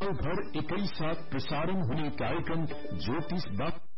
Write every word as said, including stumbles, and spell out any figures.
साल भर एकै साथ प्रसारण हुने कार्यक्रम ज्योतिष बात